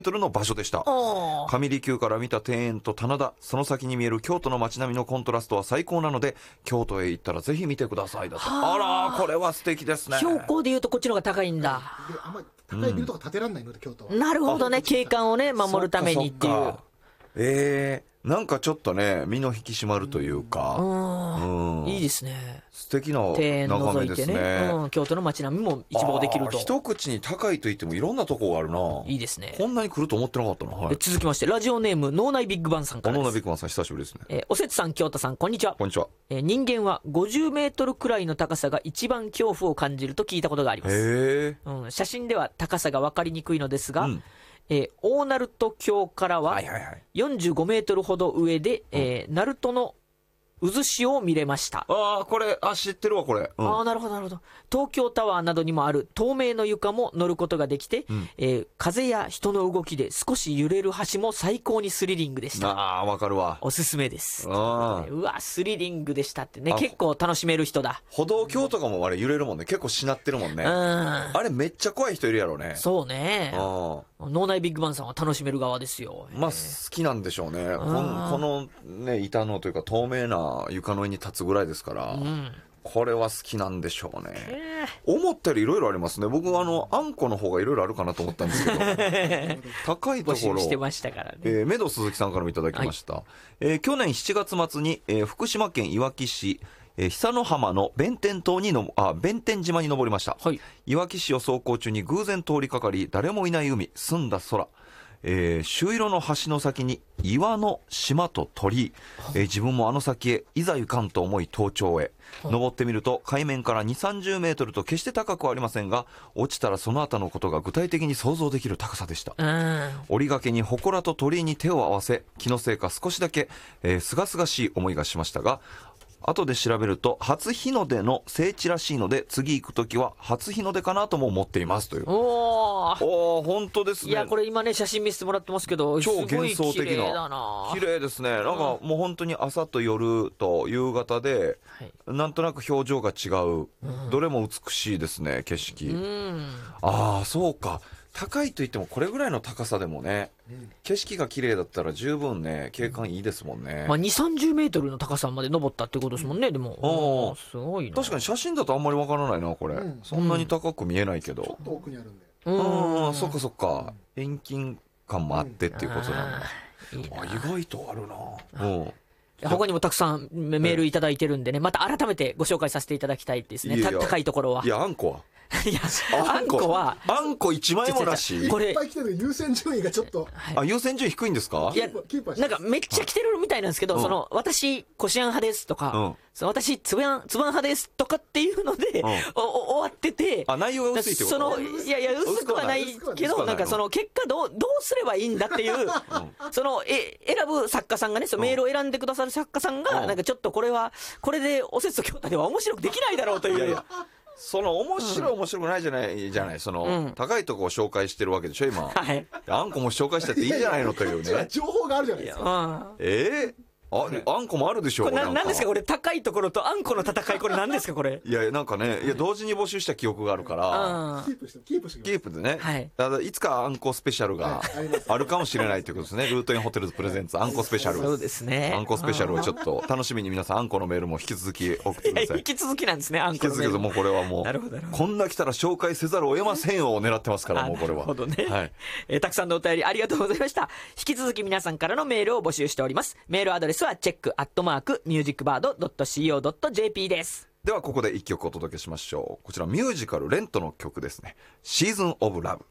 の場所でした。上離宮から見た庭園と棚田、その先に見える京都の街並みのコントラストは最高なので、京都へ行ったらぜひ見てくださいだと。あら、これは素敵ですね。 標高でいうとこっちの方が高いんだ。 であんまり高いビルとか建てられないので、京都は。 なるほどね、景観をね守るためにっていう。 なんかちょっとね、身の引き締まるというか、 いいですね。 素敵な庭園眺め覗いてですね。 ね、京都の街並みも一望できると。 一口に高いと言ってもいろんなとこがあるな。 いいですね。 こんなに来ると思ってなかったな。はい、 続きまして、ラジオネーム脳内ビッグバンさんからです。 脳内ビッグバンさん、久しぶりですね。 おせつさん、京太さん、こんにちは。 こんにちは。 人間は50メートルくらいの高さが一番恐怖を感じると聞いたことがあります。写真では高さが分かりにくいのですが、大鳴門橋からは45メートルほど上で、鳴門の渦潮を見れました。 これ知ってるわこれ。 なるほどなるほど。東京タワーなどにもある透明の床も乗ることができて、風や人の動きで少し揺れる橋も最高にスリリングでした。 わかるわ。 おすすめです。うわスリリングでしたってね、結構楽しめる人だ。 歩道橋とかもあれ揺れるもんね。結構しなってるもんね。あれめっちゃ怖い人いるやろね。 そうね。脳内ビッグバンさんは楽しめる側ですよ。 好きなんでしょうね。このね、板のというか透明な床の上に立つぐらいですから、これは好きなんでしょうね。思ったよりいろいろありますね。僕あんこの方がいろいろあるかなと思ったんですけど高いところ募集してましたからね。 メド鈴木さんからもいただきました。去年7月末に、福島県いわき市久野浜の弁天島に弁天島に登りました。いわき市を走行中に偶然通りかかり、誰もいない海、澄んだ空、朱色の橋の先に岩の島と鳥居、自分もあの先へいざ行かんと思い登頂へ登ってみると、海面から2、30メートルと決して高くはありませんが、落ちたらその後のことが具体的に想像できる高さでした。折り掛けに祠と鳥居に手を合わせ、気のせいか少しだけすがすがしい思いがしましたが、後で調べると初日の出の聖地らしいので、次行くときは初日の出かなとも思っていますという。本当ですね。 いやこれ今ね写真見せてもらってますけど、 超幻想的な綺麗ですね。なんかもう本当に朝と夜と夕方で、なんとなく表情が違う、どれも美しいですね、景色。そうか、高いといってもこれぐらいの高さでもね、景色が綺麗だったら十分ね、景観いいですもんね。 2、30メートルの高さまで登ったってことですもんね。でもすごいな。 確かに写真だとあんまりわからないなこれ、そんなに高く見えないけど、 ちょっと奥にあるんで。 そっかそっか、遠近感もあってっていうことなんだ。意外とあるな。 他にもたくさんメールいただいてるんでね、また改めてご紹介させていただきたいですね。高いところは。 いや、あんこはあんこはあんこ1枚もなし。 これいっぱい来てる優先順位がちょっと、 優先順位低いんですか。 いやなんかめっちゃ来てるみたいなんですけど、私こしあん派ですとか、私つぶあん派ですとかっていうので、終わってて、 内容が薄いってこと。 いや薄くはないけど、なんかその結果どうすればいいんだっていう、その選ぶ作家さんがね、メールを選んでくださる作家さんが、なんかちょっとこれでおせつと京太では面白くできないだろうという。 面白くないじゃない、高いとこを紹介してるわけでしょ今。あんこも紹介したっていいじゃないのというね。 情報があるじゃないですか。 あんこもあるでしょう。 これ何ですかこれ、高いところとあんこの戦い、これ何ですかこれ。 いやなんかね、同時に募集した記憶があるから、 キープでね、 いつかあんこスペシャルがあるかもしれないということですね。ルートインホテルズプレゼンツあんこスペシャル。 そうですね、 あんこスペシャルをちょっと楽しみに、皆さんあんこのメールも引き続き送ってください。 引き続きなんですね、あんこのメール。 引き続き、もうこれはもうこんな来たら紹介せざるを得ませんを狙ってますから、もうこれは。 なるほどね。たくさんのお便りありがとうございました。引き続き皆さんからのメールを募集しております。メールアドレスはcheck@musicbird.co.jp です。 ではここで一曲お届けしましょう。こちらミュージカルレントの曲ですね。シーズンオブラブ。